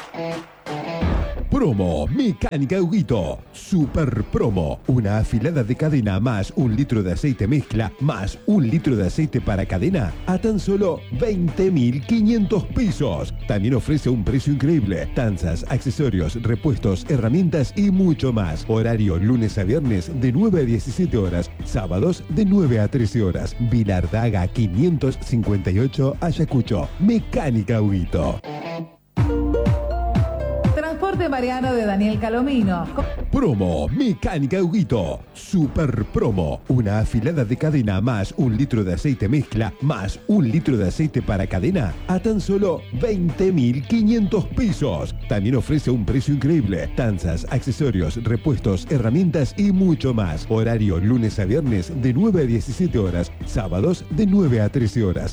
Promo Mecánica Huguito. Super promo. Una afilada de cadena más 1 litro de aceite mezcla más 1 litro de aceite para cadena a tan solo 20.500 pesos. También ofrece un precio increíble. Tanzas, accesorios, repuestos, herramientas y mucho más. Horario lunes a viernes de 9 a 17 horas. Sábados de 9 a 13 horas. Vilardaga 558 Ayacucho. Mecánica Huguito. Transporte Mariano de Daniel Calomino. Promo Mecánica Huguito. Super promo. Una afilada de cadena más 1 litro de aceite mezcla más 1 litro de aceite para cadena a tan solo 20.500 pesos. También ofrece un precio increíble. Tanzas, accesorios, repuestos, herramientas y mucho más. Horario lunes a viernes de 9 a 17 horas. Sábados de 9 a 13 horas.